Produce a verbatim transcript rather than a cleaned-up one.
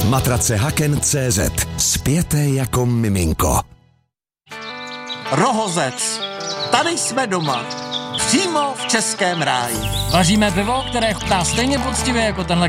Matrace Haken tečka cé zet. Spěté jako miminko. Rohozec. Tady jsme doma. Přímo v českém ráji. Vaříme pivo, které chutná stejně poctivě jako tenhle